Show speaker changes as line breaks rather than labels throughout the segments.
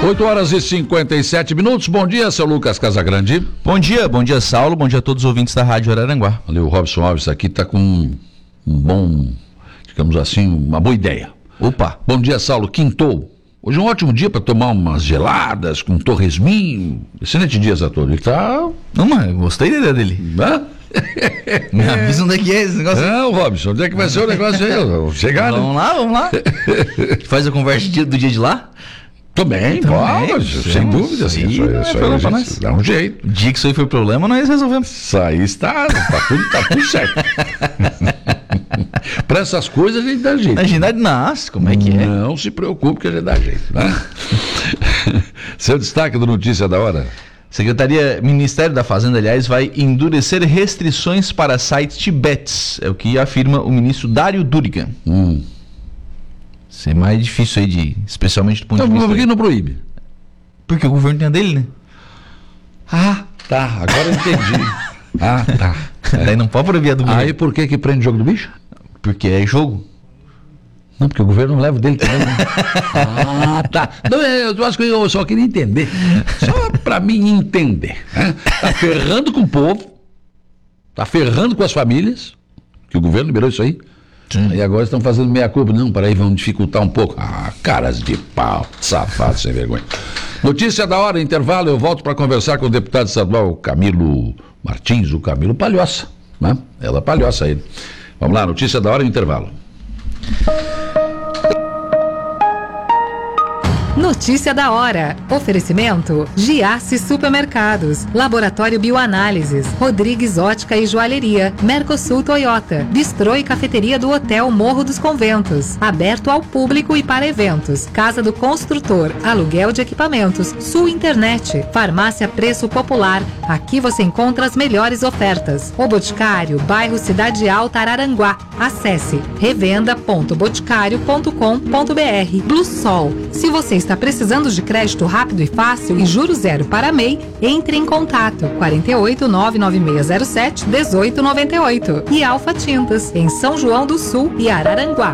8h57. Bom dia, seu Lucas Casagrande.
Bom dia, Saulo. Bom dia a todos os ouvintes da Rádio Araranguá.
Olha, o Robson Alves aqui está com um bom, digamos assim, uma boa ideia.
Opa.
Bom dia, Saulo. Quintou. Hoje é um ótimo dia para tomar umas geladas com torresminho. Excelente dia, Zator. Ele tá...
Não, mas gostei da ideia dele.
Hã?
Me avisa onde é que é esse negócio.
Não, Robson, onde é que vai ser o negócio aí? Vamos chegar,
Vamos lá. Faz a conversa do dia de lá?
Também, sem dúvida.
Sim,
Isso dá um jeito.
O dia que isso aí foi problema, nós resolvemos.
Isso aí tá tudo certo. Para essas coisas a gente dá jeito.
A gente nasce, como é que é?
Não se preocupe que a gente dá jeito, né? Seu destaque do Notícia da Hora.
Ministério da Fazenda, aliás, vai endurecer restrições para sites tibets. É o que afirma o ministro Dário Durigan. Isso é mais difícil aí, especialmente do ponto de vista...
Por que não proíbe?
Porque o governo tem a dele, né?
Ah, tá. Agora eu entendi. Tá.
Daí não pode proibir a do governo.
Aí por que prende o jogo do bicho?
Porque é jogo.
Não, porque o governo não leva o dele também, né? Tá. Não, eu acho que eu só queria entender. Só pra mim entender. Né? Tá ferrando com o povo, tá ferrando com as famílias, que o governo liberou isso aí. Sim. E agora estão fazendo meia-culpa. Não, peraí, vamos dificultar um pouco. Caras de pau, safado, sem vergonha. Notícia da hora, intervalo, eu volto para conversar com o deputado estadual Camilo Martins, o Camilo Palhoça, né? Ela palhoça ele. Vamos lá, notícia da hora, intervalo.
Notícia da hora. Oferecimento: Giasse Supermercados, Laboratório Bioanálises, Rodrigues Ótica e Joalheria, Mercosul Toyota, Bistrô e Cafeteria do Hotel Morro dos Conventos, aberto ao público e para eventos, Casa do Construtor, aluguel de equipamentos, Sul Internet, Farmácia Preço Popular. Aqui você encontra as melhores ofertas. O Boticário, bairro Cidade Alta, Araranguá. Acesse revenda.boticário.com.br. Blue Sol. Se você está precisando de crédito rápido e fácil e juros zero para MEI, entre em contato 48 99607 1898 e Alfa Tintas, em São João do Sul e Araranguá.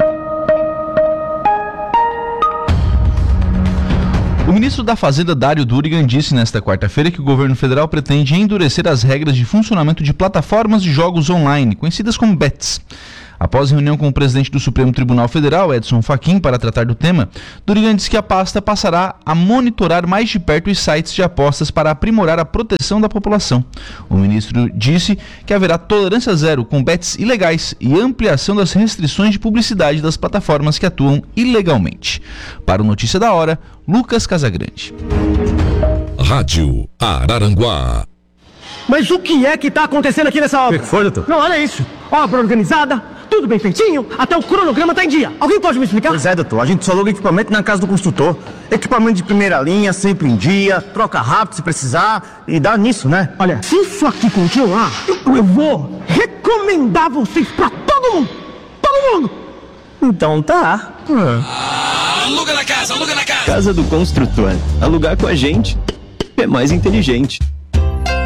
O ministro da Fazenda, Dário Durigan, disse nesta quarta-feira que o governo federal pretende endurecer as regras de funcionamento de plataformas de jogos online, conhecidas como bets. Após reunião com o presidente do Supremo Tribunal Federal, Edson Fachin, para tratar do tema, Durigan disse que a pasta passará a monitorar mais de perto os sites de apostas para aprimorar a proteção da população. O ministro disse que haverá tolerância zero com bets ilegais e ampliação das restrições de publicidade das plataformas que atuam ilegalmente. Para o Notícia da Hora, Lucas Casagrande.
Rádio Araranguá.
Mas o que é que está acontecendo aqui nessa obra?
O que foi, doutor?
Não, olha isso. Obra organizada, tudo bem feitinho, até o cronograma tá em dia. Alguém pode me explicar?
Pois é, doutor. A gente só aluga equipamento na casa do construtor. Equipamento de primeira linha, sempre em dia, troca rápido se precisar e dá nisso, né?
Olha, se isso aqui continuar, eu vou recomendar vocês pra todo mundo. Todo mundo.
Então tá.
Aluga na casa, aluga na casa.
Casa do Construtor. Alugar com a gente é mais inteligente.